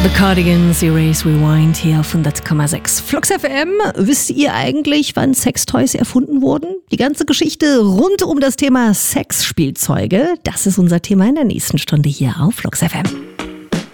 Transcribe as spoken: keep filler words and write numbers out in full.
The Cardigans, Erase Rewind hier auf hundert Komma sechs. Flux F M, wisst ihr eigentlich, wann Sextoys erfunden wurden? Die ganze Geschichte rund um das Thema Sexspielzeuge, das ist unser Thema in der nächsten Stunde hier auf Flux F M.